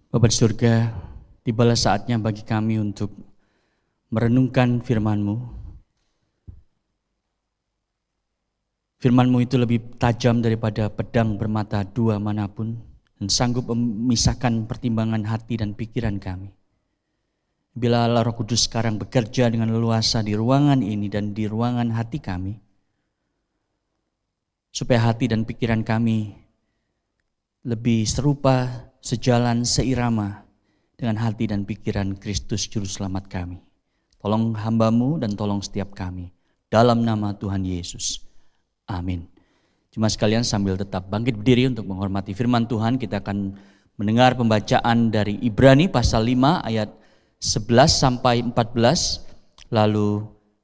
Bapa di surga, tibalah saatnya bagi kami untuk merenungkan firman-Mu. Firman-Mu itu lebih tajam daripada pedang bermata dua manapun dan sanggup memisahkan pertimbangan hati dan pikiran kami. Bila Allah Roh Kudus sekarang bekerja dengan leluasa di ruangan ini dan di ruangan hati kami, supaya hati dan pikiran kami lebih serupa, sejalan, seirama dengan hati dan pikiran Kristus Juru Selamat kami. Tolong hamba-Mu dan tolong setiap kami. Dalam nama Tuhan Yesus. Amin. Jemaat sekalian, sambil tetap bangkit berdiri untuk menghormati firman Tuhan, kita akan mendengar pembacaan dari Ibrani pasal 5 ayat 11 sampai 14. Lalu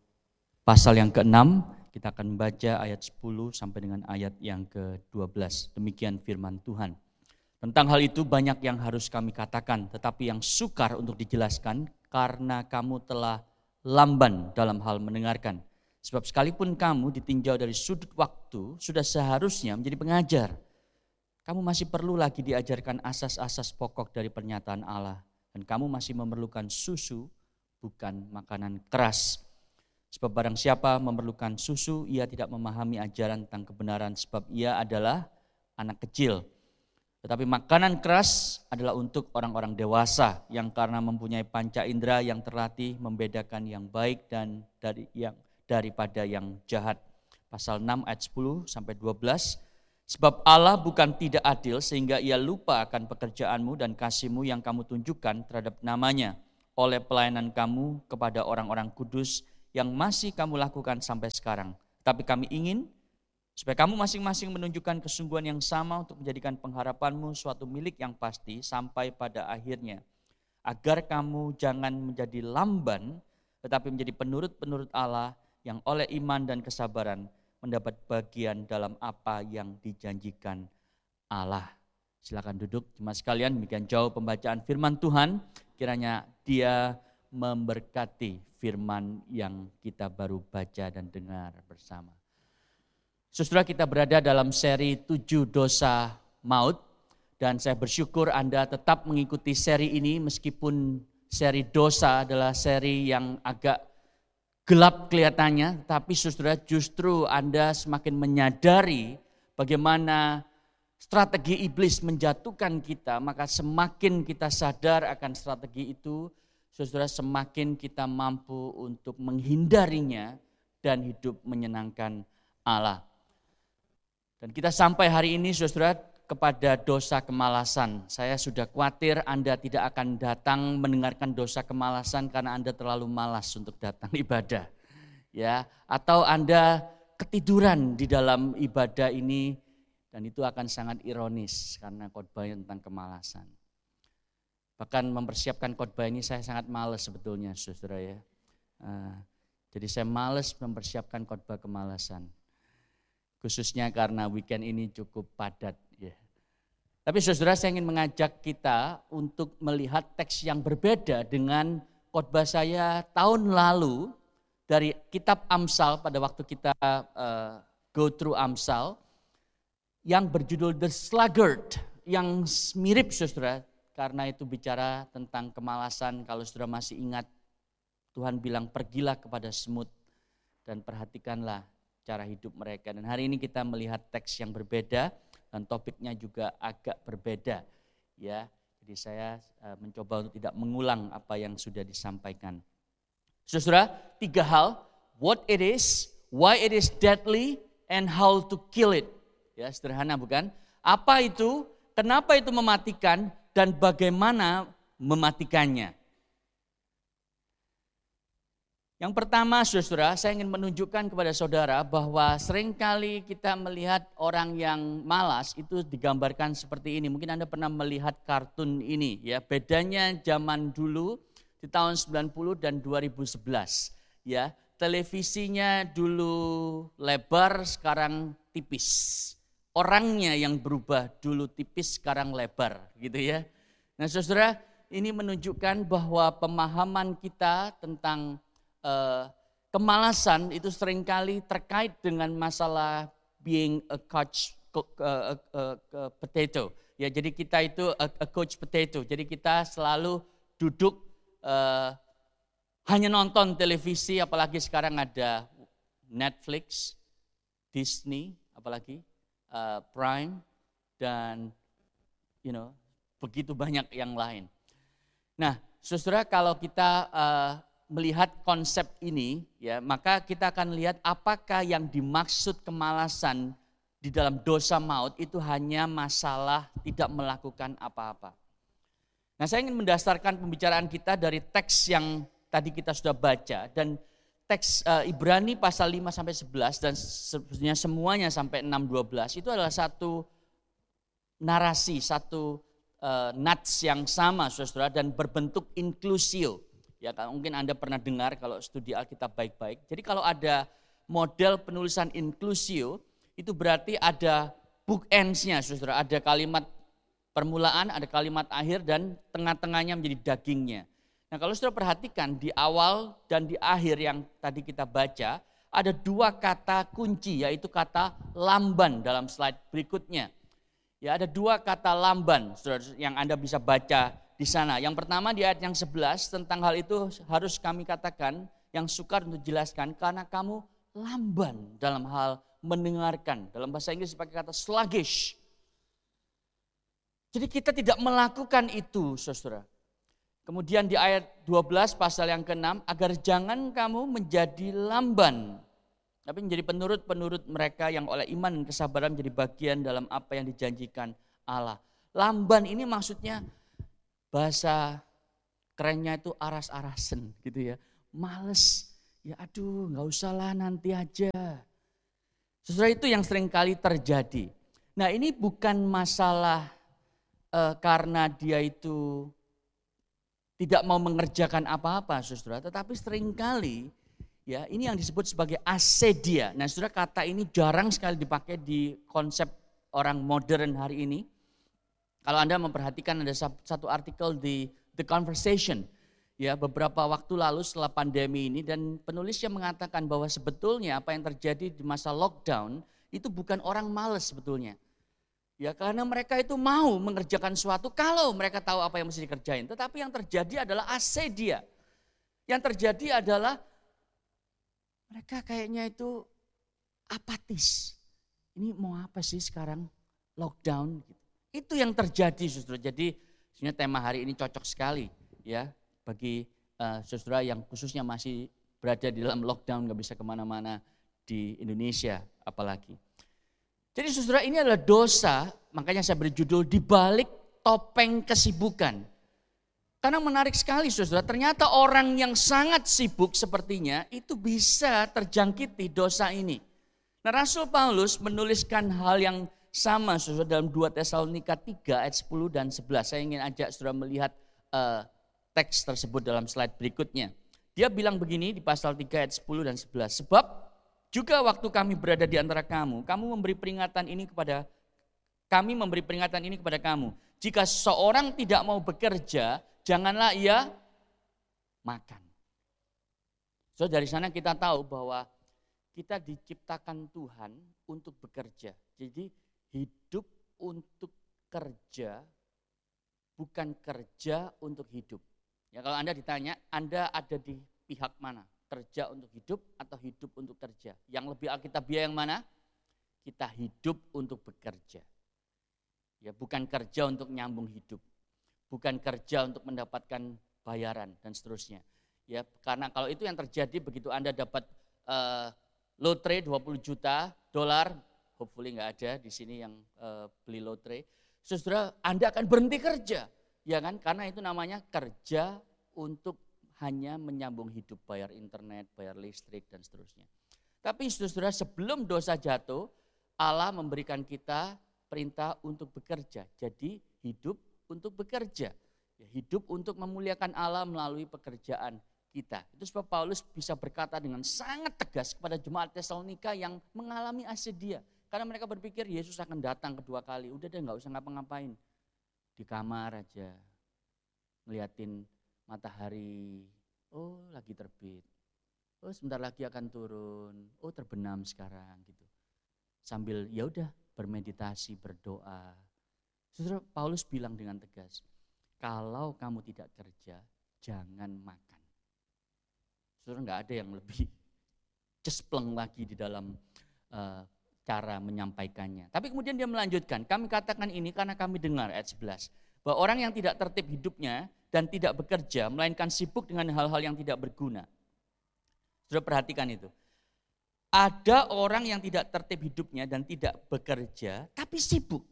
pasal yang ke-6 kita akan membaca ayat 10 sampai dengan ayat yang ke-12. Demikian firman Tuhan. Tentang hal itu banyak yang harus kami katakan, tetapi yang sukar untuk dijelaskan karena kamu telah lamban dalam hal mendengarkan. Sebab sekalipun kamu ditinjau dari sudut waktu, sudah seharusnya menjadi pengajar. Kamu masih perlu lagi diajarkan asas-asas pokok dari pernyataan Allah. Dan kamu masih memerlukan susu, bukan makanan keras. Sebab barang siapa memerlukan susu, ia tidak memahami ajaran tentang kebenaran, sebab ia adalah anak kecil. Tetapi makanan keras adalah untuk orang-orang dewasa yang karena mempunyai panca indera yang terlatih membedakan yang baik dan daripada yang jahat. Pasal 6 ayat 10 sampai 12. Sebab Allah bukan tidak adil sehingga ia lupa akan pekerjaanmu dan kasihmu yang kamu tunjukkan terhadap namanya oleh pelayanan kamu kepada orang-orang kudus yang masih kamu lakukan sampai sekarang. Tapi kami ingin supaya kamu masing-masing menunjukkan kesungguhan yang sama untuk menjadikan pengharapanmu suatu milik yang pasti sampai pada akhirnya. Agar kamu jangan menjadi lamban, tetapi menjadi penurut-penurut Allah yang oleh iman dan kesabaran mendapat bagian dalam apa yang dijanjikan Allah. Silakan duduk jemaat sekalian, demikian jauh pembacaan firman Tuhan. Kiranya Dia memberkati firman yang kita baru baca dan dengar bersama. Saudara, kita berada dalam seri 7 dosa maut dan saya bersyukur Anda tetap mengikuti seri ini meskipun seri dosa adalah seri yang agak gelap kelihatannya, tapi saudara justru Anda semakin menyadari bagaimana strategi iblis menjatuhkan kita, maka semakin kita sadar akan strategi itu, saudara semakin kita mampu untuk menghindarinya dan hidup menyenangkan Allah. Dan kita sampai hari ini saudara kepada dosa kemalasan. Saya sudah khawatir Anda tidak akan datang mendengarkan dosa kemalasan karena Anda terlalu malas untuk datang ibadah. Ya, atau Anda ketiduran di dalam ibadah ini dan itu akan sangat ironis karena khotbah tentang kemalasan. Bahkan mempersiapkan khotbah ini saya sangat malas sebetulnya saudara ya. Jadi saya malas mempersiapkan khotbah kemalasan. Khususnya karena weekend ini cukup padat. Ya. Tapi saudara, saya ingin mengajak kita untuk melihat teks yang berbeda dengan khotbah saya tahun lalu dari kitab Amsal pada waktu kita go through Amsal yang berjudul The Sluggard, yang mirip saudara karena itu bicara tentang kemalasan. Kalau saudara masih ingat, Tuhan bilang pergilah kepada semut dan perhatikanlah cara hidup mereka. Dan hari ini kita melihat teks yang berbeda dan topiknya juga agak berbeda. Ya, jadi saya mencoba untuk tidak mengulang apa yang sudah disampaikan. Saudara, 3 hal: what it is, why it is deadly, and how to kill it. Ya, sederhana bukan? Apa itu, kenapa itu mematikan, dan bagaimana mematikannya. Yang pertama saudara, saya ingin menunjukkan kepada saudara bahwa seringkali kita melihat orang yang malas itu digambarkan seperti ini. Mungkin Anda pernah melihat kartun ini ya. Bedanya zaman dulu di tahun 90 dan 2011 ya. Televisinya dulu lebar, sekarang tipis. Orangnya yang berubah, dulu tipis sekarang lebar gitu ya. Nah saudara, ini menunjukkan bahwa pemahaman kita tentang kemalasan itu seringkali terkait dengan masalah being a couch potato, Ya, jadi kita itu a couch potato. Jadi kita selalu duduk hanya nonton televisi, apalagi sekarang ada Netflix, Disney, apalagi Prime, dan begitu banyak yang lain. Nah, saudara, kalau kita melihat konsep ini, ya, maka kita akan lihat apakah yang dimaksud kemalasan di dalam dosa maut itu hanya masalah tidak melakukan apa-apa. Nah, saya ingin mendasarkan pembicaraan kita dari teks yang tadi kita sudah baca, dan teks Ibrani pasal 5 sampai 11 dan sebenarnya semuanya sampai 6:12 itu adalah satu narasi, satu nats yang sama, saudara, dan berbentuk inklusio. Ya, mungkin Anda pernah dengar kalau studi Alkitab baik-baik. Jadi kalau ada model penulisan inklusio, itu berarti ada bookends-nya, saudara. Ada kalimat permulaan, ada kalimat akhir, dan tengah-tengahnya menjadi dagingnya. Nah, kalau saudara perhatikan di awal dan di akhir yang tadi kita baca, ada dua kata kunci, yaitu kata lamban dalam slide berikutnya. Ya, ada dua kata lamban, saudara, yang Anda bisa baca di sana. Yang pertama di ayat yang 11, tentang hal itu harus kami katakan, yang sukar untuk jelaskan, karena kamu lamban dalam hal mendengarkan. Dalam bahasa Inggris dipakai kata sluggish. Jadi kita tidak melakukan itu, saudara. Kemudian di ayat 12 pasal yang ke-6, agar jangan kamu menjadi lamban, tapi menjadi penurut-penurut mereka yang oleh iman dan kesabaran menjadi bagian dalam apa yang dijanjikan Allah. Lamban ini maksudnya bahasa kerennya itu aras-arasen gitu ya. Males, ya aduh gak usah lah nanti aja. Saudara, itu yang sering kali terjadi. Nah, ini bukan masalah karena dia itu tidak mau mengerjakan apa-apa, saudara, tetapi seringkali ya ini yang disebut sebagai asedia. Nah, saudara, kata ini jarang sekali dipakai di konsep orang modern hari ini. Kalau Anda memperhatikan ada satu artikel di The Conversation ya beberapa waktu lalu setelah pandemi ini, dan penulisnya mengatakan bahwa sebetulnya apa yang terjadi di masa lockdown itu bukan orang malas sebetulnya. Ya, karena mereka itu mau mengerjakan sesuatu kalau mereka tahu apa yang mesti dikerjain. Tetapi yang terjadi adalah asedia. Yang terjadi adalah mereka kayaknya itu apatis. Ini mau apa sih sekarang lockdown? Itu yang terjadi, saudara. Jadi sebenarnya tema hari ini cocok sekali ya bagi saudara yang khususnya masih berada di dalam lockdown, gak bisa kemana-mana di Indonesia apalagi. Jadi saudara, ini adalah dosa, makanya saya beri judul di balik topeng kesibukan. Karena menarik sekali saudara, ternyata orang yang sangat sibuk sepertinya itu bisa terjangkiti dosa ini. Nah, Rasul Paulus menuliskan hal yang sama saudara dalam 2 Tesalonika 3 ayat 10 dan 11. Saya ingin ajak saudara melihat teks tersebut dalam slide berikutnya. Dia bilang begini di pasal 3 ayat 10 dan 11. Sebab juga waktu kami berada di antara kamu, kami memberi peringatan ini kepada kamu. Jika seorang tidak mau bekerja, janganlah ia makan. So dari sana kita tahu bahwa kita diciptakan Tuhan untuk bekerja. Jadi hidup untuk kerja, bukan kerja untuk hidup. Ya, kalau Anda ditanya, Anda ada di pihak mana? Kerja untuk hidup atau hidup untuk kerja? Yang lebih alkitabiah yang mana? Kita hidup untuk bekerja. Ya, bukan kerja untuk nyambung hidup. Bukan kerja untuk mendapatkan bayaran dan seterusnya. Ya, karena kalau itu yang terjadi begitu Anda dapat lotre 20 juta dolar, hopefully nggak ada di sini yang beli lotre. Saudara, Anda akan berhenti kerja. Ya kan? Karena itu namanya kerja untuk hanya menyambung hidup, bayar internet, bayar listrik, dan seterusnya. Tapi saudara, sebelum dosa jatuh, Allah memberikan kita perintah untuk bekerja. Jadi hidup untuk bekerja. Ya, hidup untuk memuliakan Allah melalui pekerjaan kita. Itu sebab Paulus bisa berkata dengan sangat tegas kepada jemaat Tesalonika yang mengalami asedia. Karena mereka berpikir Yesus akan datang kedua kali. Udah deh, gak usah ngapa-ngapain. Di kamar aja, ngeliatin matahari, oh lagi terbit, oh sebentar lagi akan turun, oh terbenam sekarang gitu. Sambil ya udah bermeditasi, berdoa. Saudara, Paulus bilang dengan tegas, kalau kamu tidak kerja, jangan makan. Saudara, nggak ada yang lebih cespleng lagi di dalam cara menyampaikannya. Tapi kemudian dia melanjutkan, kami katakan ini karena kami dengar, ayat 11, bahwa orang yang tidak tertib hidupnya dan tidak bekerja, melainkan sibuk dengan hal-hal yang tidak berguna. Saudara perhatikan itu. Ada orang yang tidak tertib hidupnya dan tidak bekerja, tapi sibuk.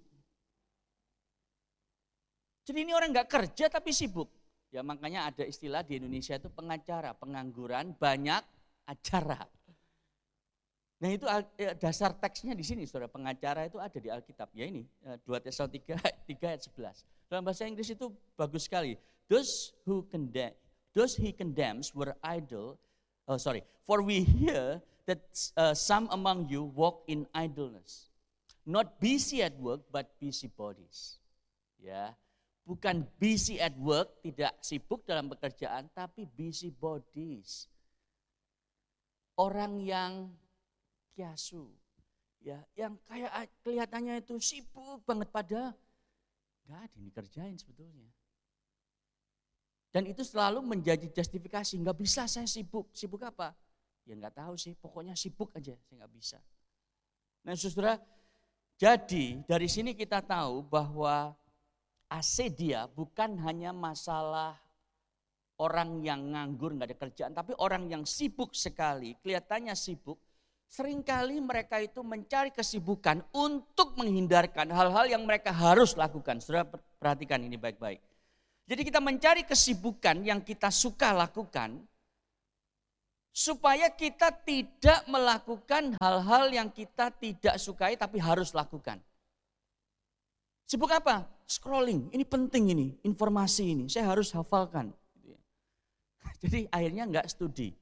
Jadi ini orang nggak kerja tapi sibuk. Ya makanya ada istilah di Indonesia itu pengacara, pengangguran, banyak acara. Nah itu dasar teksnya di sini, saudara. Pengacara itu ada di Alkitab. Ya ini 2 Tesalonika 3 ayat 11. Dalam bahasa Inggris itu bagus sekali. Those he condemns were idle. For we hear that some among you walk in idleness, not busy at work, but busy bodies. Ya, bukan busy at work, tidak sibuk dalam pekerjaan, tapi busy bodies. Orang yang kiasu, ya, yang kayak kelihatannya itu sibuk banget, padahal nggak ada yang dikerjain sebetulnya. Dan itu selalu menjadi justifikasi, nggak bisa saya sibuk. Sibuk apa? Ya nggak tahu sih, pokoknya sibuk aja, saya nggak bisa. Nah saudara, jadi dari sini kita tahu bahwa asedia bukan hanya masalah orang yang nganggur nggak ada kerjaan, tapi orang yang sibuk sekali, kelihatannya sibuk. Seringkali mereka itu mencari kesibukan untuk menghindarkan hal-hal yang mereka harus lakukan. Saudara perhatikan ini baik-baik. Jadi kita mencari kesibukan yang kita suka lakukan supaya kita tidak melakukan hal-hal yang kita tidak sukai tapi harus lakukan. Sibuk apa? Scrolling, ini penting ini, informasi ini, saya harus hafalkan. Jadi akhirnya enggak studi.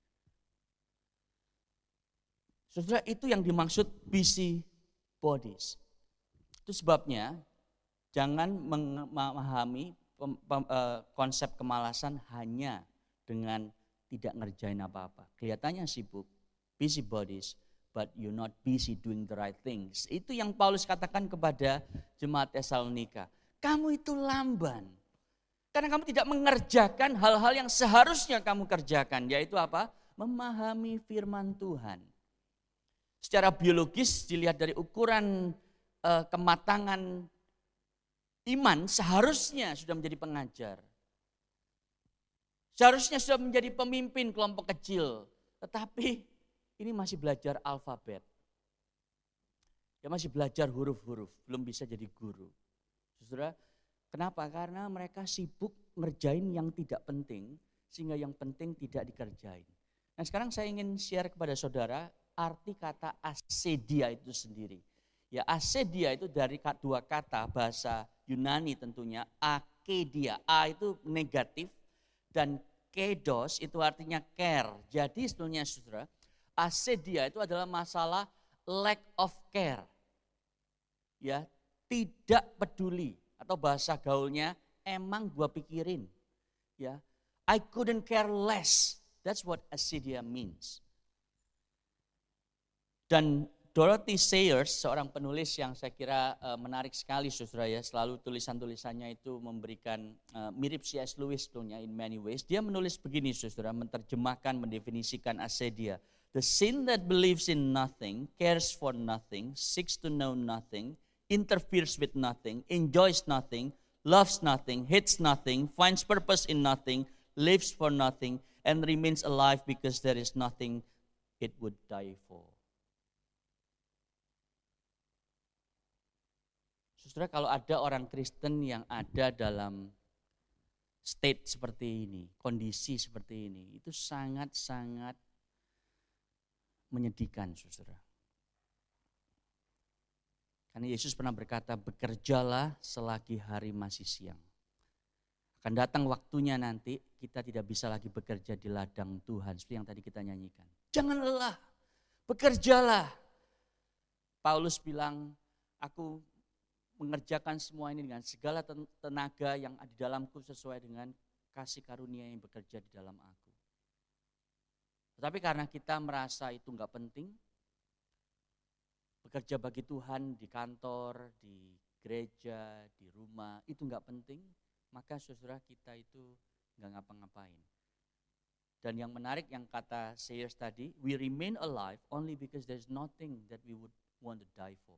Saudara, itu yang dimaksud busy bodies. Itu sebabnya jangan memahami konsep kemalasan hanya dengan tidak ngerjain apa-apa. Kelihatannya sibuk, busy bodies, but you're not busy doing the right things. Itu yang Paulus katakan kepada jemaat Tesalonika. Kamu itu lamban. Karena kamu tidak mengerjakan hal-hal yang seharusnya kamu kerjakan. Yaitu apa? Memahami firman Tuhan. Secara biologis dilihat dari ukuran kematangan iman seharusnya sudah menjadi pengajar. Seharusnya sudah menjadi pemimpin kelompok kecil. Tetapi ini masih belajar alfabet. Ya masih belajar huruf-huruf, belum bisa jadi guru. Saudara, kenapa? Karena mereka sibuk ngerjain yang tidak penting, sehingga yang penting tidak dikerjain. Nah sekarang saya ingin share kepada saudara arti kata asedia itu sendiri. Ya asedia itu dari dua kata bahasa Yunani tentunya, akedia. A itu negatif dan kedos itu artinya care. Jadi sebetulnya saudara, asedia itu adalah masalah lack of care. Ya, tidak peduli atau bahasa gaulnya emang gua pikirin. Ya, I couldn't care less. That's what asedia means. Dan Dorothy Sayers, seorang penulis yang saya kira menarik sekali saudara ya, selalu tulisan-tulisannya itu memberikan mirip C.S. Lewis sebetulnya in many ways. Dia menulis begini saudara, menerjemahkan, mendefinisikan asedia. The sin that believes in nothing, cares for nothing, seeks to know nothing, interferes with nothing, enjoys nothing, loves nothing, hates nothing, finds purpose in nothing, lives for nothing, and remains alive because there is nothing it would die for. Saudara, kalau ada orang Kristen yang ada dalam state seperti ini, kondisi seperti ini, itu sangat-sangat menyedihkan, saudara. Karena Yesus pernah berkata, bekerjalah selagi hari masih siang. Akan datang waktunya nanti kita tidak bisa lagi bekerja di ladang Tuhan, seperti yang tadi kita nyanyikan. Jangan lelah, bekerjalah. Paulus bilang, aku mengerjakan semua ini dengan segala tenaga yang ada di dalamku sesuai dengan kasih karunia yang bekerja di dalam aku. Tetapi karena kita merasa itu enggak penting, bekerja bagi Tuhan di kantor, di gereja, di rumah, itu nggak penting, maka saudara kita itu nggak ngapa-ngapain. Dan yang menarik yang kata Sayers tadi, we remain alive only because there's nothing that we would want to die for.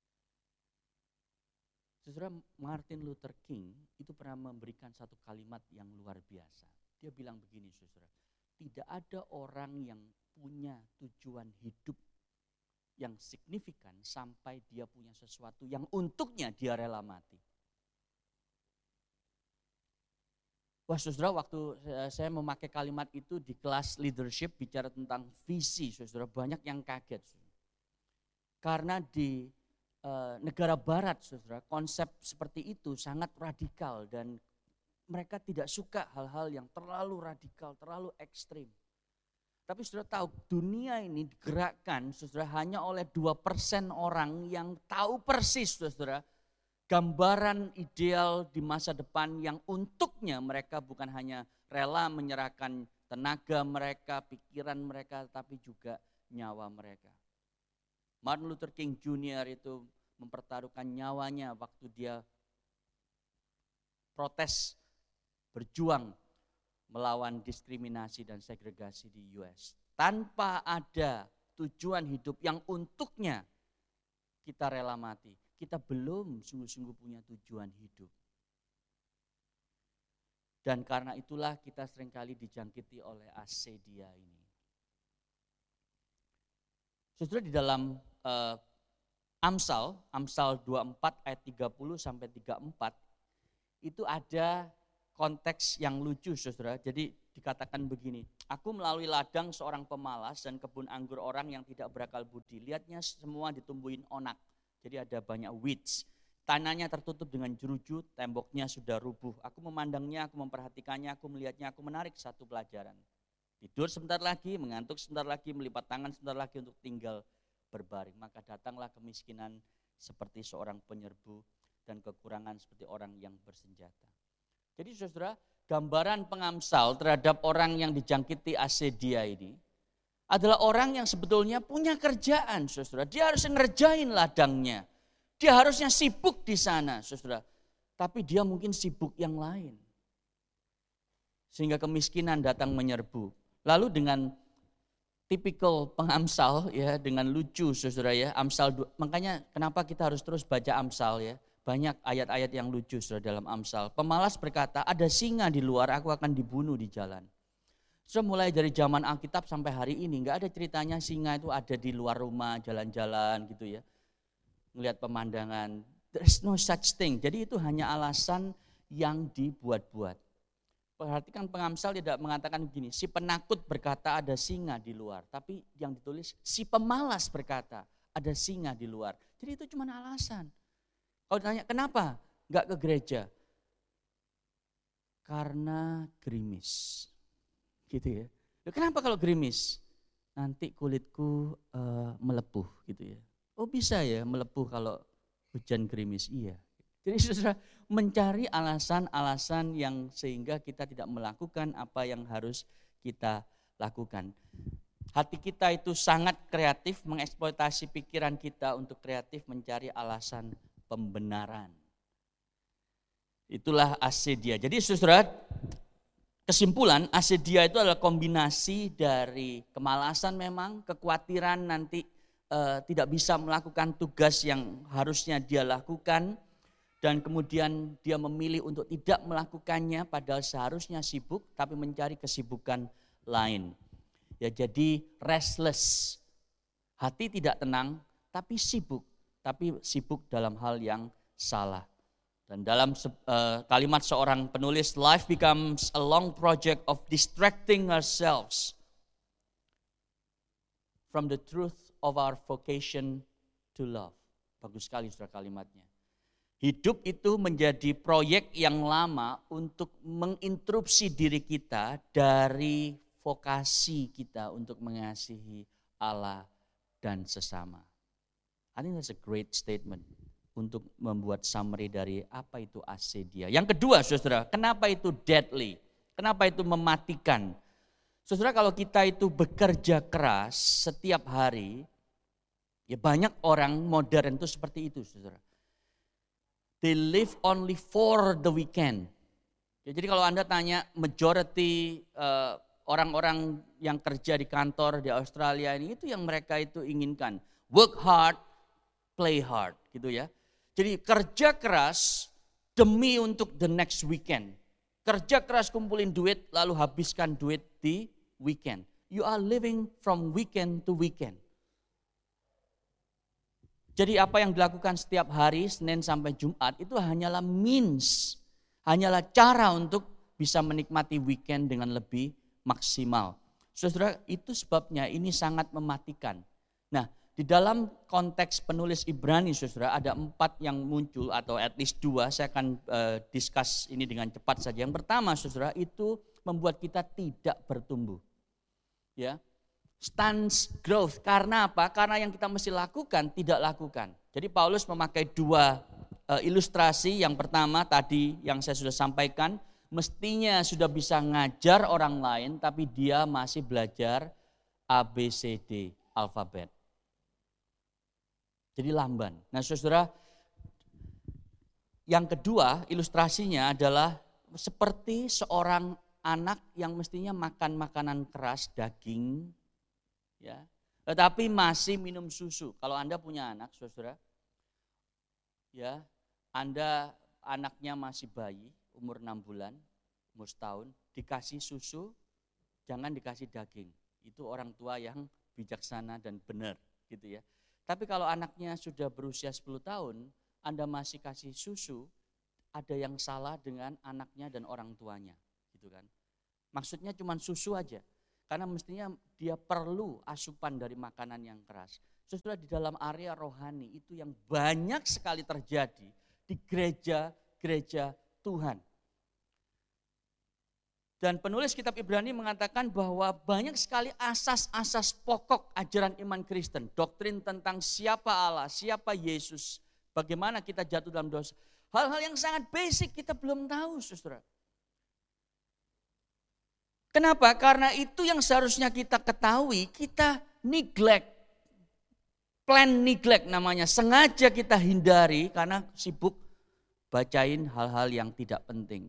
Saudara, Martin Luther King itu pernah memberikan satu kalimat yang luar biasa. Dia bilang begini, saudara, tidak ada orang yang punya tujuan hidup yang signifikan sampai dia punya sesuatu yang untuknya dia rela mati. Wah saudara, waktu saya memakai kalimat itu di kelas leadership bicara tentang visi, saudara, banyak yang kaget. Karena di negara barat, saudara, konsep seperti itu sangat radikal dan mereka tidak suka hal-hal yang terlalu radikal, terlalu ekstrim. Tapi saudara tahu, dunia ini digerakkan, saudara, hanya oleh 2% orang yang tahu persis, saudara, gambaran ideal di masa depan yang untuknya mereka bukan hanya rela menyerahkan tenaga mereka, pikiran mereka, tapi juga nyawa mereka. Martin Luther King Jr. itu mempertaruhkan nyawanya waktu dia protes, berjuang melawan diskriminasi dan segregasi di US. Tanpa ada tujuan hidup yang untuknya kita rela mati, kita belum sungguh-sungguh punya tujuan hidup. Dan karena itulah kita seringkali dijangkiti oleh asedia ini. Saudara, di dalam Amsal 24 ayat 30 sampai 34 itu ada konteks yang lucu, saudara. Jadi dikatakan begini, aku melalui ladang seorang pemalas dan kebun anggur orang yang tidak berakal budi. Lihatnya semua ditumbuhin onak. Jadi ada banyak weeds. Tanahnya tertutup dengan jeruju, temboknya sudah rubuh. Aku memandangnya, aku memperhatikannya, aku melihatnya, aku menarik satu pelajaran. Tidur sebentar lagi, mengantuk sebentar lagi, melipat tangan sebentar lagi untuk tinggal berbaring. Maka datanglah kemiskinan seperti seorang penyerbu dan kekurangan seperti orang yang bersenjata. Jadi saudara, gambaran pengamsal terhadap orang yang dijangkiti asedia ini adalah orang yang sebetulnya punya kerjaan, saudara. Dia harus ngerjain ladangnya. Dia harusnya sibuk di sana, saudara. Tapi dia mungkin sibuk yang lain. Sehingga kemiskinan datang menyerbu. Lalu dengan tipikal pengamsal ya, dengan lucu saudara ya, Amsal, makanya kenapa kita harus terus baca Amsal ya. Banyak ayat-ayat yang lucu saudara dalam Amsal. Pemalas berkata, ada singa di luar, aku akan dibunuh di jalan. So mulai dari zaman Alkitab sampai hari ini nggak ada ceritanya singa itu ada di luar rumah jalan-jalan gitu ya, ngelihat pemandangan. There's no such thing. Jadi itu hanya alasan yang dibuat-buat. Perhatikan pengamsal tidak mengatakan begini, si penakut berkata ada singa di luar, tapi yang ditulis si pemalas berkata ada singa di luar. Jadi itu cuma alasan. Kalau ditanya kenapa nggak ke gereja? Karena gerimis. Gitu ya. Kenapa kalau gerimis? Nanti kulitku melepuh gitu ya. Oh bisa ya melepuh kalau hujan gerimis, iya. Jadi saudara mencari alasan-alasan yang sehingga kita tidak melakukan apa yang harus kita lakukan. Hati kita itu sangat kreatif, mengeksploitasi pikiran kita untuk kreatif mencari alasan pembenaran. Itulah asedia. Jadi saudara, kesimpulan asedia itu adalah kombinasi dari kemalasan memang, kekhawatiran nanti tidak bisa melakukan tugas yang harusnya dia lakukan, dan kemudian dia memilih untuk tidak melakukannya padahal seharusnya sibuk tapi mencari kesibukan lain. Ya jadi restless. Hati tidak tenang tapi sibuk dalam hal yang salah. Dan dalam kalimat seorang penulis, life becomes a long project of distracting ourselves from the truth of our vocation to love. Bagus sekali saudara kalimatnya. Hidup itu menjadi proyek yang lama untuk menginterupsi diri kita dari vokasi kita untuk mengasihi Allah dan sesama. I think that's a great statement untuk membuat summary dari apa itu asedia. Yang kedua saudara, kenapa itu deadly? Kenapa itu mematikan? Saudara, kalau kita itu bekerja keras setiap hari, ya banyak orang modern itu seperti itu saudara. They live only for the weekend. Ya, jadi kalau Anda tanya majority orang-orang yang kerja di kantor di Australia ini, itu yang mereka itu inginkan. Work hard, play hard gitu ya. Jadi kerja keras demi untuk the next weekend. Kerja keras kumpulin duit lalu habiskan duit di weekend. You are living from weekend to weekend. Jadi apa yang dilakukan setiap hari Senin sampai Jumat itu hanyalah means, hanyalah cara untuk bisa menikmati weekend dengan lebih maksimal. Saudara, itu sebabnya ini sangat mematikan. Nah, di dalam konteks penulis Ibrani, saudara, ada 4 yang muncul atau at least 2. Saya akan discuss ini dengan cepat saja. Yang pertama, saudara, itu membuat kita tidak bertumbuh. Ya, stance growth. Karena apa? Karena yang kita mesti lakukan tidak lakukan. Jadi Paulus memakai 2 ilustrasi. Yang pertama tadi yang saya sudah sampaikan, mestinya sudah bisa ngajar orang lain tapi dia masih belajar ABCD alfabet. Jadi lamban. Nah, saudara, yang kedua ilustrasinya adalah seperti seorang anak yang mestinya makan makanan keras, daging, ya, tetapi masih minum susu. Kalau Anda punya anak, saudara, ya, Anda anaknya masih bayi, umur 6 bulan, umur setahun, dikasih susu, jangan dikasih daging. Itu orang tua yang bijaksana dan benar, gitu ya. Tapi kalau anaknya sudah berusia 10 tahun, Anda masih kasih susu, ada yang salah dengan anaknya dan orang tuanya, gitu kan. Maksudnya cuma susu aja. Karena mestinya dia perlu asupan dari makanan yang keras. Saudara, di dalam area rohani itu yang banyak sekali terjadi di gereja-gereja Tuhan. Dan penulis kitab Ibrani mengatakan bahwa banyak sekali asas-asas pokok ajaran iman Kristen. Doktrin tentang siapa Allah, siapa Yesus, bagaimana kita jatuh dalam dosa. Hal-hal yang sangat basic kita belum tahu, saudara. Kenapa? Karena itu yang seharusnya kita ketahui, kita neglect. Plan neglect namanya, sengaja kita hindari karena sibuk bacain hal-hal yang tidak penting.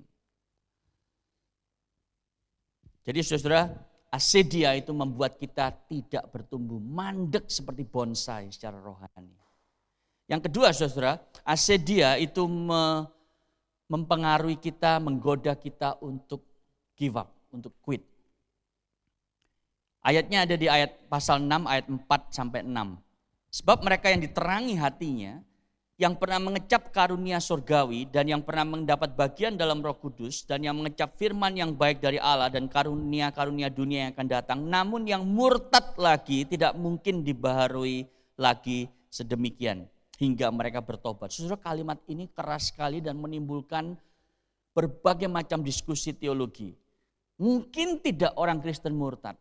Jadi saudara, asedia itu membuat kita tidak bertumbuh, mandek seperti bonsai secara rohani. Yang kedua saudara, asedia itu mempengaruhi kita, menggoda kita untuk give up, untuk quit. Ayatnya ada di ayat pasal 6 ayat 4 sampai 6. Sebab mereka yang diterangi hatinya, yang pernah mengecap karunia surgawi dan yang pernah mendapat bagian dalam Roh Kudus dan yang mengecap firman yang baik dari Allah dan karunia-karunia dunia yang akan datang, namun yang murtad lagi tidak mungkin dibaharui lagi sedemikian hingga mereka bertobat. Saudara, kalimat ini keras sekali dan menimbulkan berbagai macam diskusi teologi. Mungkin tidak orang Kristen murtad.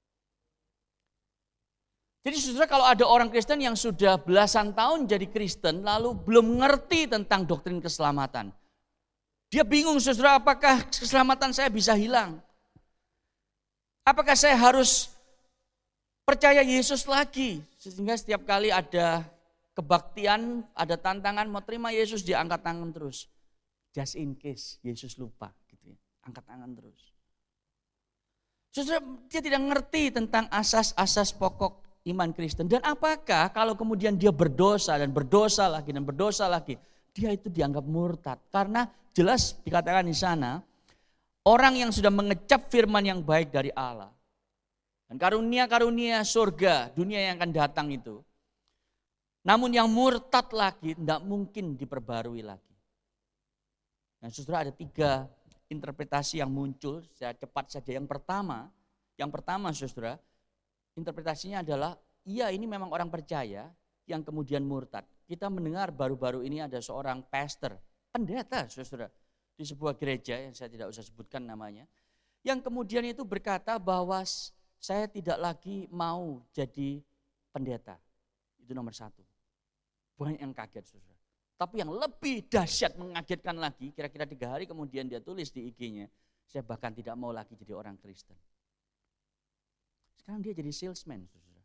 Jadi saudara, kalau ada orang Kristen yang sudah belasan tahun jadi Kristen lalu belum mengerti tentang doktrin keselamatan. Dia bingung, saudara, apakah keselamatan saya bisa hilang? Apakah saya harus percaya Yesus lagi? Sehingga setiap kali ada kebaktian, ada tantangan mau terima Yesus, dia angkat tangan terus. Just in case Yesus lupa, gitu ya. Angkat tangan terus. Saudara, dia tidak mengerti tentang asas-asas pokok iman Kristen. Dan apakah kalau kemudian dia berdosa dan berdosa lagi dan berdosa lagi, dia itu dianggap murtad. Karena jelas dikatakan di sana, orang yang sudah mengecap firman yang baik dari Allah. Dan karunia-karunia surga, dunia yang akan datang itu. Namun yang murtad lagi tidak mungkin diperbarui lagi. Nah saudara, ada 3 interpretasi yang muncul secara cepat saja. Yang pertama saudara, interpretasinya adalah, iya ini memang orang percaya yang kemudian murtad. Kita mendengar baru-baru ini ada seorang pastor, pendeta saudara, di sebuah gereja yang saya tidak usah sebutkan namanya, yang kemudian itu berkata bahwa saya tidak lagi mau jadi pendeta. Itu nomor 1. Banyak yang kaget saudara. Tapi yang lebih dahsyat, mengagetkan lagi, kira-kira 3 hari kemudian dia tulis di IG-nya, saya bahkan tidak mau lagi jadi orang Kristen. Sekarang dia jadi salesman, saudara.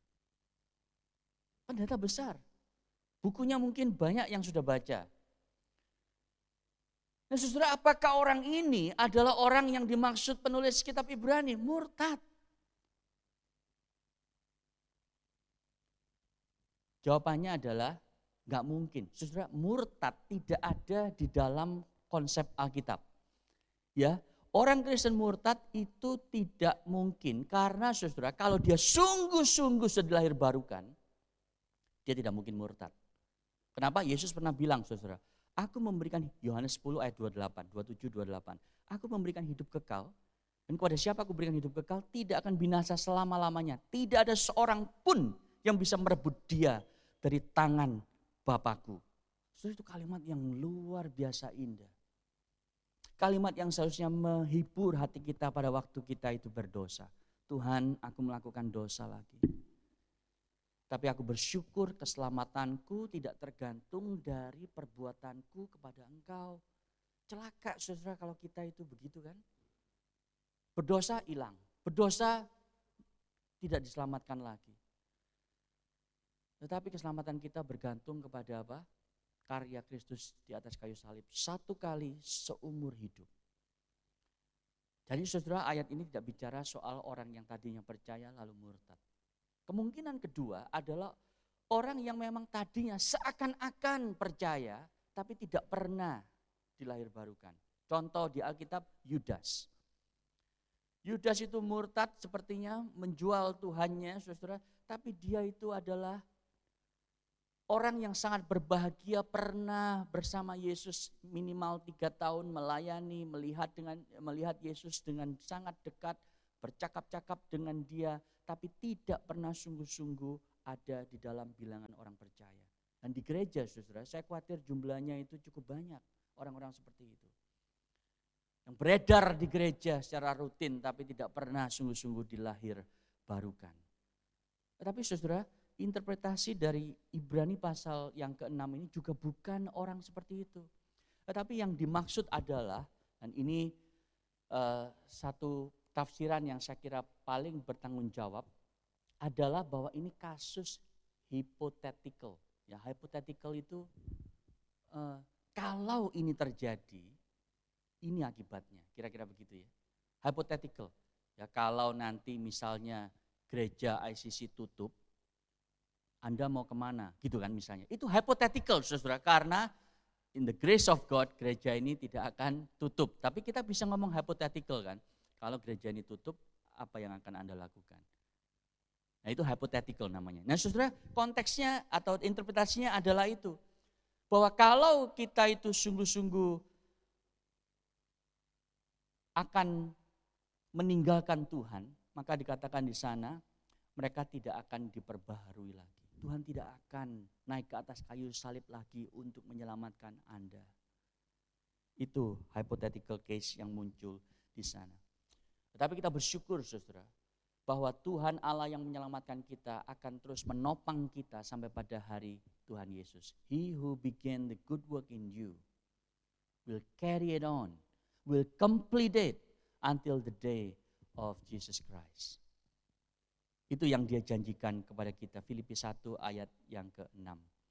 Pendeta besar. Bukunya mungkin banyak yang sudah baca. Nah saudara, apakah orang ini adalah orang yang dimaksud penulis kitab Ibrani? Murtad. Jawabannya adalah nggak mungkin. Saudara, murtad tidak ada di dalam konsep Alkitab. Ya, orang Kristen murtad itu tidak mungkin karena saudara, kalau dia sungguh-sungguh sudah dilahirbarukan, dia tidak mungkin murtad. Kenapa? Yesus pernah bilang saudara, aku memberikan, Yohanes 10 ayat 28, 27, 28. Aku memberikan hidup kekal, dan kepada siapa aku berikan hidup kekal, tidak akan binasa selama-lamanya. Tidak ada seorang pun yang bisa merebut dia dari tangan Bapakku. Saudara, itu kalimat yang luar biasa indah. Kalimat yang seharusnya menghibur hati kita pada waktu kita itu berdosa. Tuhan, aku melakukan dosa lagi. Tapi aku bersyukur keselamatanku tidak tergantung dari perbuatanku kepada Engkau. Celaka saudara kalau kita itu begitu kan. Berdosa hilang, berdosa tidak diselamatkan lagi. Tetapi keselamatan kita bergantung kepada apa? Karya Kristus di atas kayu salib. Satu kali seumur hidup. Jadi saudara, ayat ini tidak bicara soal orang yang tadinya percaya lalu murtad. Kemungkinan kedua adalah orang yang memang tadinya seakan-akan percaya tapi tidak pernah dilahirbarukan. Contoh di Alkitab, Yudas. Yudas itu murtad sepertinya menjual Tuhannya saudara, tapi dia itu adalah orang yang sangat berbahagia, pernah bersama Yesus minimal 3 tahun melayani, melihat Yesus dengan sangat dekat, bercakap-cakap dengan dia, tapi tidak pernah sungguh-sungguh ada di dalam bilangan orang percaya. Dan di gereja saudara, saya khawatir jumlahnya itu cukup banyak orang-orang seperti itu. Yang beredar di gereja secara rutin tapi tidak pernah sungguh-sungguh dilahirbarukan. Tetapi saudara, interpretasi dari Ibrani pasal yang ke-6 ini juga bukan orang seperti itu. Tetapi yang dimaksud adalah, dan ini satu tafsiran yang saya kira paling bertanggung jawab, adalah bahwa ini kasus hypothetical. Ya, hypothetical itu kalau ini terjadi, ini akibatnya, kira-kira begitu ya. Hypothetical. Ya, kalau nanti misalnya gereja ICC tutup, Anda mau kemana? Gitu kan misalnya. Itu hypothetical saudara, karena in the grace of God gereja ini tidak akan tutup. Tapi kita bisa ngomong hypothetical kan. Kalau gereja ini tutup, apa yang akan Anda lakukan? Nah itu hypothetical namanya. Nah saudara, konteksnya atau interpretasinya adalah itu. Bahwa kalau kita itu sungguh-sungguh akan meninggalkan Tuhan, maka dikatakan di sana mereka tidak akan diperbaharui lagi. Tuhan tidak akan naik ke atas kayu salib lagi untuk menyelamatkan Anda. Itu hypothetical case yang muncul di sana. Tetapi kita bersyukur saudara, bahwa Tuhan Allah yang menyelamatkan kita akan terus menopang kita sampai pada hari Tuhan Yesus. He who began the good work in you will carry it on, will complete it until the day of Jesus Christ. Itu yang dia janjikan kepada kita, Filipi 1 ayat yang ke-6.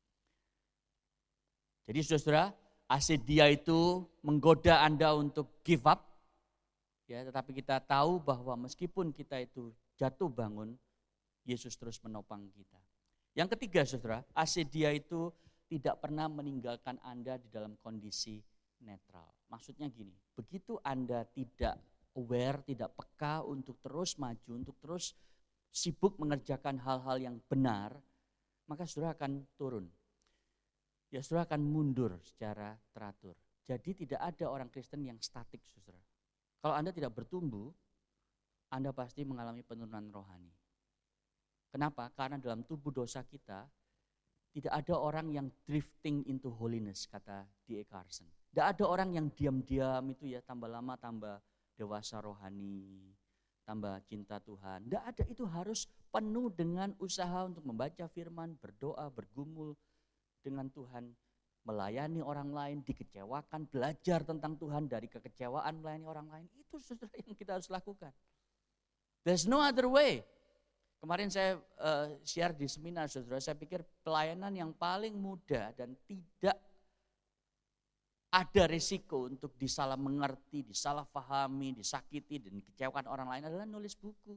Jadi saudara, asedia itu menggoda Anda untuk give up. Ya, tetapi kita tahu bahwa meskipun kita itu jatuh bangun, Yesus terus menopang kita. Yang ketiga saudara, asedia itu tidak pernah meninggalkan Anda di dalam kondisi netral. Maksudnya gini, begitu Anda tidak aware, tidak peka untuk terus maju, untuk terus sibuk mengerjakan hal-hal yang benar, maka saudara akan turun. Ya saudara akan mundur secara teratur. Jadi tidak ada orang Kristen yang statik saudara. Kalau Anda tidak bertumbuh, Anda pasti mengalami penurunan rohani. Kenapa? Karena dalam tubuh dosa kita, tidak ada orang yang drifting into holiness, kata D.A. Carson. Tidak ada orang yang diam-diam itu ya, tambah lama tambah dewasa rohani, tambah cinta Tuhan. Tidak ada, itu harus penuh dengan usaha untuk membaca firman, berdoa, bergumul dengan Tuhan, melayani orang lain, dikecewakan, belajar tentang Tuhan dari kekecewaan melayani orang lain. Itu saudara yang kita harus lakukan. There's no other way. Kemarin saya share di seminar saudara, saya pikir pelayanan yang paling mudah dan tidak ada risiko untuk disalah mengerti, disalah pahami, disakiti, dan kecewakan orang lain adalah nulis buku.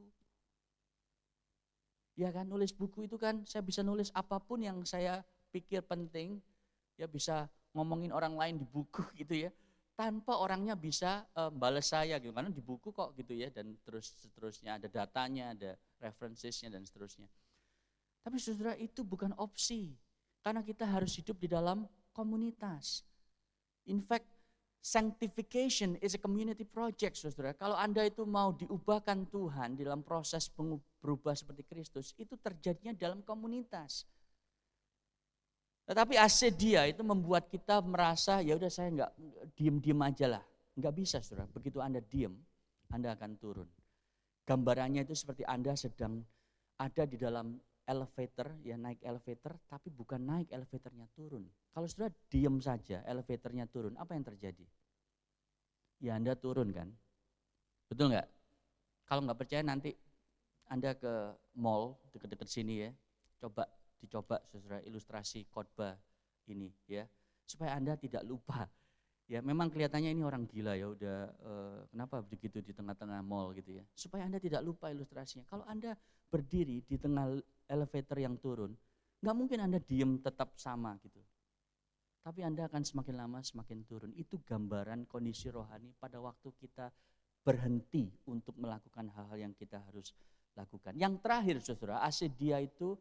Ya kan, nulis buku itu kan saya bisa nulis apapun yang saya pikir penting, ya bisa ngomongin orang lain di buku gitu ya, tanpa orangnya bisa balas saya gitu, karena di buku kok gitu ya, dan terus seterusnya ada datanya, ada referensiesnya dan seterusnya. Tapi saudara, itu bukan opsi, karena kita harus hidup di dalam komunitas. In fact, sanctification is a community project, saudara. Kalau Anda itu mau diubahkan Tuhan dalam proses berubah seperti Kristus, itu terjadinya dalam komunitas. Tetapi asedia itu membuat kita merasa, ya udah saya nggak diem aja lah. Nggak bisa, saudara. Begitu Anda diem, Anda akan turun. Gambarannya itu seperti Anda sedang ada di dalam elevator, ya naik elevator, tapi bukan naik elevatornya turun. Kalau saudara diem saja, elevatornya turun, apa yang terjadi? Ya Anda turun kan? Betul nggak? Kalau nggak percaya nanti Anda ke mall dekat-dekat sini ya, dicoba saudara ilustrasi khotbah ini ya, supaya Anda tidak lupa. Ya memang kelihatannya ini orang gila ya, udah kenapa begitu di tengah-tengah mall gitu ya. Supaya Anda tidak lupa ilustrasinya. Kalau Anda berdiri di tengah elevator yang turun, nggak mungkin Anda diem tetap sama gitu. Tapi Anda akan semakin lama semakin turun. Itu gambaran kondisi rohani pada waktu kita berhenti untuk melakukan hal-hal yang kita harus lakukan. Yang terakhir saudara, asedia itu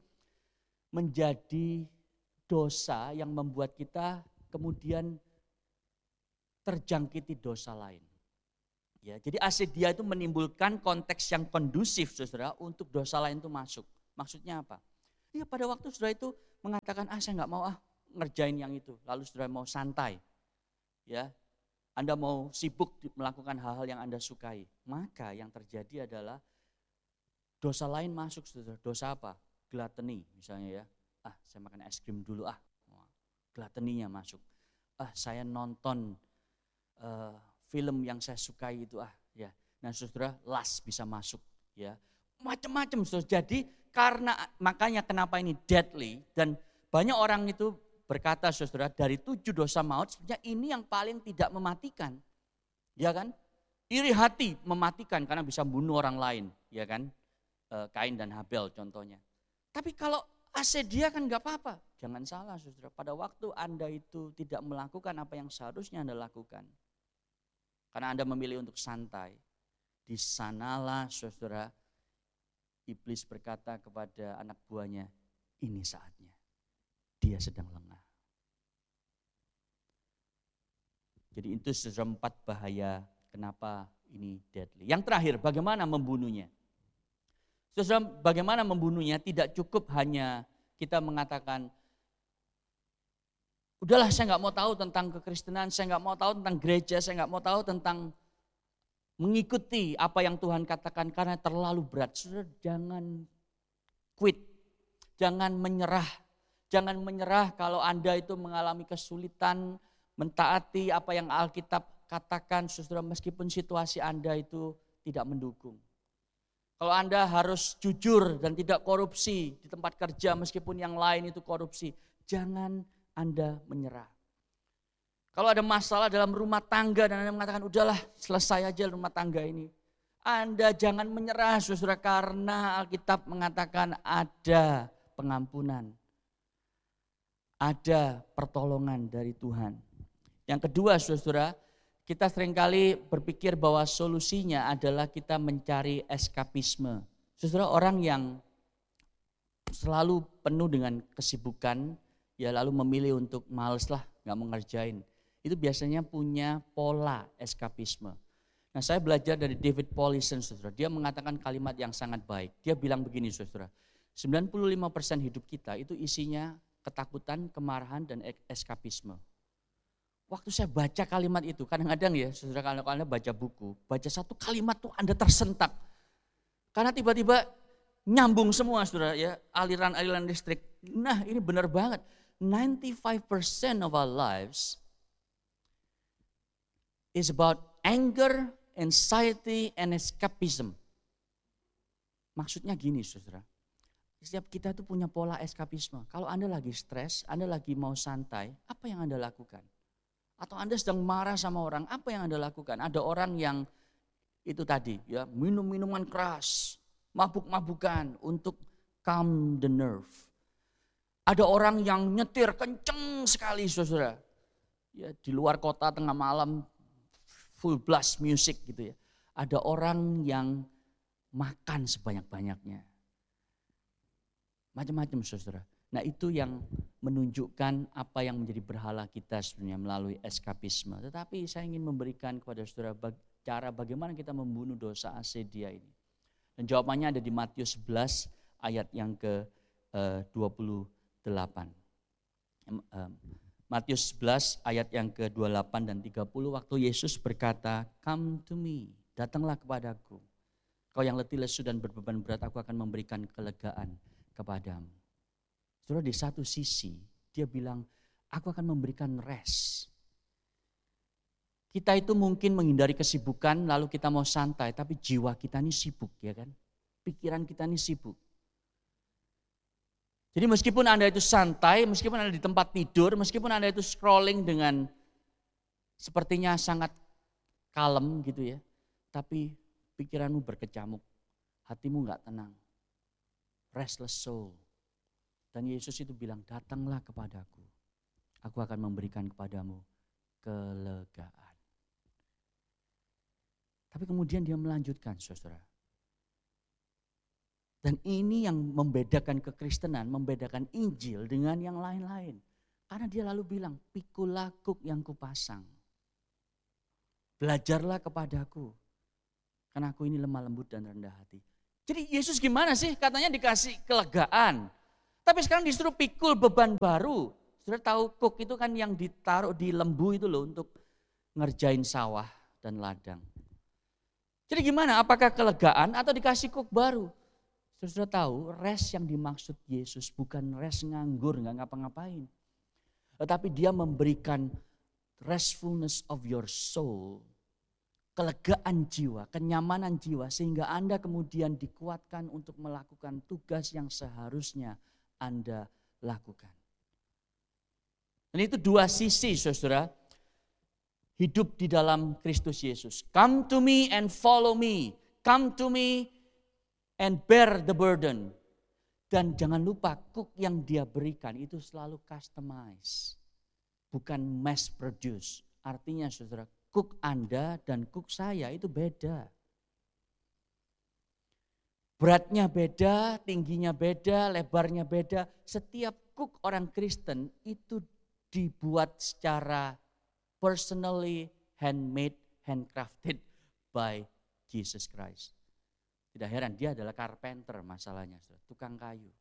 menjadi dosa yang membuat kita kemudian terjangkiti dosa lain. Ya, jadi asedia itu menimbulkan konteks yang kondusif saudara untuk dosa lain itu masuk. Maksudnya apa? Ya pada waktu saudara itu mengatakan saya nggak mau ngerjain yang itu, lalu saudara mau santai, ya Anda mau sibuk melakukan hal-hal yang Anda sukai, maka yang terjadi adalah dosa lain masuk saudara. Dosa apa? Gluttony misalnya ya, saya makan es krim dulu gluttony-nya masuk. Saya nonton film yang saya sukai itu ya. Nah saudara, lust bisa masuk ya. Macam-macam saudara. Jadi karena makanya kenapa ini deadly, dan banyak orang itu berkata saudara, dari 7 dosa maut sebenarnya ini yang paling tidak mematikan. Ya kan? Iri hati mematikan karena bisa bunuh orang lain, ya kan? Kain dan Habel contohnya. Tapi kalau asedia kan enggak apa-apa. Jangan salah saudara, pada waktu Anda itu tidak melakukan apa yang seharusnya Anda lakukan, karena Anda memilih untuk santai, di sanalah saudara iblis berkata kepada anak buahnya, ini saatnya. Dia sedang lengah. Jadi itu saudara 4 bahaya kenapa ini deadly. Yang terakhir, bagaimana membunuhnya? Saudara, bagaimana membunuhnya tidak cukup hanya kita mengatakan, udahlah saya nggak mau tahu tentang kekristenan, saya nggak mau tahu tentang gereja, saya nggak mau tahu tentang mengikuti apa yang Tuhan katakan karena terlalu berat. Saudara, jangan quit, jangan menyerah. Jangan menyerah kalau Anda itu mengalami kesulitan mentaati apa yang Alkitab katakan, saudara, meskipun situasi Anda itu tidak mendukung. Kalau Anda harus jujur dan tidak korupsi di tempat kerja meskipun yang lain itu korupsi, jangan Anda menyerah. Kalau ada masalah dalam rumah tangga dan Anda mengatakan udahlah selesai aja rumah tangga ini, Anda jangan menyerah saudara, karena Alkitab mengatakan ada pengampunan, ada pertolongan dari Tuhan. Yang kedua saudara, kita seringkali berpikir bahwa solusinya adalah kita mencari eskapisme. Saudara, orang yang selalu penuh dengan kesibukan, ya lalu memilih untuk males lah, gak mau ngerjain. Itu biasanya punya pola eskapisme. Nah saya belajar dari David Paulison saudara, dia mengatakan kalimat yang sangat baik. Dia bilang begini saudara, 95% hidup kita itu isinya ketakutan, kemarahan, dan eskapisme. Waktu saya baca kalimat itu, kadang-kadang ya saudara, kalau Anda baca buku, baca satu kalimat tuh Anda tersentak. Karena tiba-tiba nyambung semua saudara ya, aliran-aliran listrik. Nah ini benar banget, 95% of our lives is about anger, anxiety, and escapism. Maksudnya gini saudara, setiap kita itu punya pola eskapisme. Kalau Anda lagi stres, Anda lagi mau santai, apa yang Anda lakukan? Atau Anda sedang marah sama orang, apa yang Anda lakukan? Ada orang yang itu tadi ya, minum minuman keras, mabuk-mabukan untuk calm the nerve. Ada orang yang nyetir kenceng sekali saudara. Ya, di luar kota tengah malam full blast music gitu ya. Ada orang yang makan sebanyak-banyaknya. Macam-macam saudara. Nah itu yang menunjukkan apa yang menjadi berhala kita sebenarnya melalui eskapisme. Tetapi saya ingin memberikan kepada saudara cara bagaimana kita membunuh dosa asedia ini. Dan jawabannya ada di Matius 11 ayat yang ke-28. Matius 11 ayat yang ke-28 dan 30 waktu Yesus berkata, "Come to me, datanglah kepadaku. Kau yang letih lesu dan berbeban berat, aku akan memberikan kelegaan kepadamu." Saudara, di satu sisi dia bilang, aku akan memberikan rest. Kita itu mungkin menghindari kesibukan lalu kita mau santai, tapi jiwa kita ini sibuk ya kan. Pikiran kita ini sibuk. Jadi meskipun Anda itu santai, meskipun Anda di tempat tidur, meskipun Anda itu scrolling dengan sepertinya sangat kalem gitu ya. Tapi pikiranmu berkecamuk, hatimu gak tenang. Restless soul. Dan Yesus itu bilang, datanglah kepadaku. Aku akan memberikan kepadamu kelegaan. Tapi kemudian dia melanjutkan saudara. Dan ini yang membedakan kekristenan, membedakan Injil dengan yang lain-lain. Karena dia lalu bilang, pikul lakuk yang kupasang. Belajarlah kepadaku. Karena aku ini lemah lembut dan rendah hati. Jadi Yesus gimana sih? Katanya dikasih kelegaan. Tapi sekarang disuruh pikul beban baru. Sudah tahu kuk itu kan yang ditaruh di lembu itu loh untuk ngerjain sawah dan ladang. Jadi gimana? Apakah kelegaan atau dikasih kuk baru? Sudah tahu rest yang dimaksud Yesus bukan rest nganggur, nggak ngapa-ngapain. Tetapi dia memberikan restfulness of your soul. Kelegaan jiwa, kenyamanan jiwa sehingga Anda kemudian dikuatkan untuk melakukan tugas yang seharusnya Anda lakukan. Dan itu dua sisi saudara, hidup di dalam Kristus Yesus. Come to me and follow me. Come to me and bear the burden. Dan jangan lupa cook yang dia berikan itu selalu customize. Bukan mass produce. Artinya saudara, cook Anda dan cook saya itu beda. Beratnya beda, tingginya beda, lebarnya beda. Setiap cook orang Kristen itu dibuat secara personally handmade, handcrafted by Jesus Christ. Tidak heran dia adalah carpenter masalahnya, tukang kayu.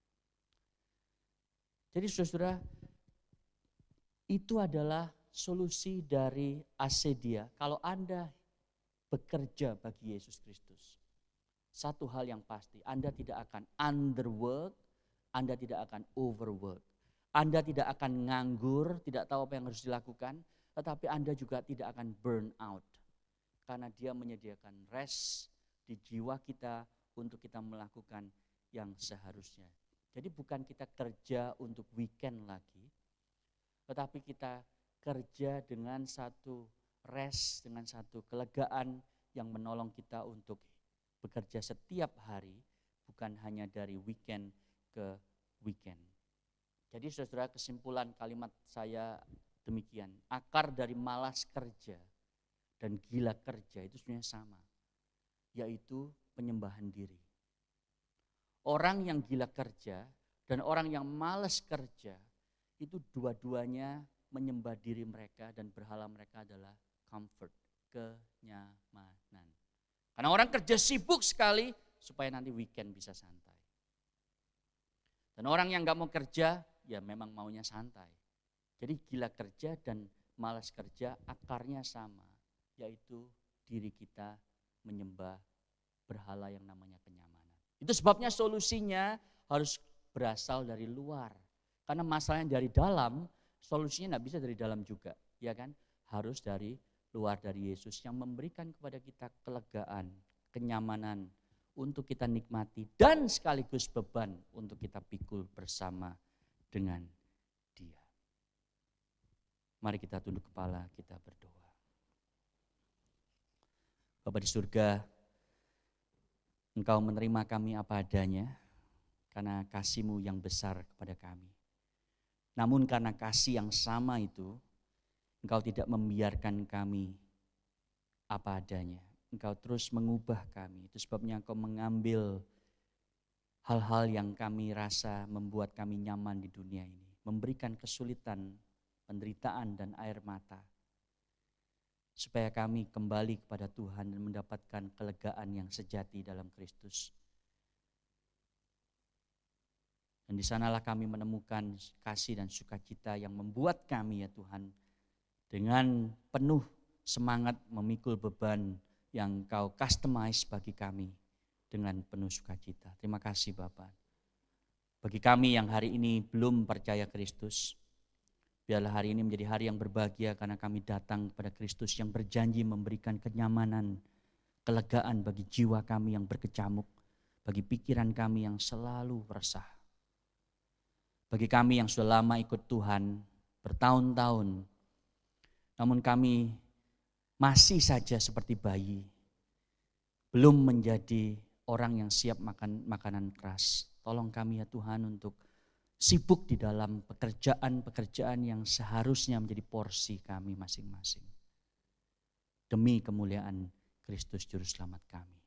Jadi saudara, itu adalah solusi dari asedia. Kalau Anda bekerja bagi Yesus Kristus. Satu hal yang pasti, Anda tidak akan underwork, Anda tidak akan overwork. Anda tidak akan nganggur, tidak tahu apa yang harus dilakukan, tetapi Anda juga tidak akan burn out. Karena dia menyediakan rest di jiwa kita untuk kita melakukan yang seharusnya. Jadi bukan kita kerja untuk weekend lagi, tetapi kita kerja dengan satu rest, dengan satu kelegaan yang menolong kita untuk bekerja setiap hari, bukan hanya dari weekend ke weekend. Jadi saudara, kesimpulan kalimat saya demikian. Akar dari malas kerja dan gila kerja itu sebenarnya sama, yaitu penyembahan diri. Orang yang gila kerja dan orang yang malas kerja itu dua-duanya menyembah diri mereka dan berhala mereka adalah comfort, kenyamanan. Karena orang kerja sibuk sekali supaya nanti weekend bisa santai. Dan orang yang gak mau kerja ya memang maunya santai. Jadi gila kerja dan malas kerja akarnya sama, yaitu diri kita menyembah berhala yang namanya kenyamanan. Itu sebabnya solusinya harus berasal dari luar. Karena masalahnya dari dalam, solusinya gak bisa dari dalam juga, ya kan? Harus dari luar, dari Yesus yang memberikan kepada kita kelegaan, kenyamanan untuk kita nikmati dan sekaligus beban untuk kita pikul bersama dengan Dia. Mari kita tunduk kepala, kita berdoa. Bapa di surga, Engkau menerima kami apa adanya karena kasih-Mu yang besar kepada kami. Namun karena kasih yang sama itu, Engkau tidak membiarkan kami apa adanya. Engkau terus mengubah kami. Itu sebabnya Engkau mengambil hal-hal yang kami rasa membuat kami nyaman di dunia ini. Memberikan kesulitan, penderitaan dan air mata. Supaya kami kembali kepada Tuhan dan mendapatkan kelegaan yang sejati dalam Kristus. Dan di sanalah kami menemukan kasih dan sukacita yang membuat kami ya Tuhan dengan penuh semangat memikul beban yang Kau customize bagi kami dengan penuh sukacita. Terima kasih Bapak. Bagi kami yang hari ini belum percaya Kristus, biarlah hari ini menjadi hari yang berbahagia karena kami datang kepada Kristus yang berjanji memberikan kenyamanan, kelegaan bagi jiwa kami yang berkecamuk, bagi pikiran kami yang selalu resah. Bagi kami yang sudah lama ikut Tuhan, bertahun-tahun, namun kami masih saja seperti bayi, belum menjadi orang yang siap makan makanan keras. Tolong kami ya Tuhan untuk sibuk di dalam pekerjaan-pekerjaan yang seharusnya menjadi porsi kami masing-masing. Demi kemuliaan Kristus Juru Selamat kami.